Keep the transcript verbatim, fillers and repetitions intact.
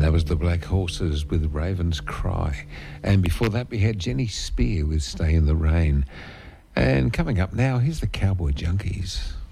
that was the Black Horses with Raven's Cry. And before that, we had Jenny Spear with Stay in the Rain. And coming up now, here's the Cowboy Junkies.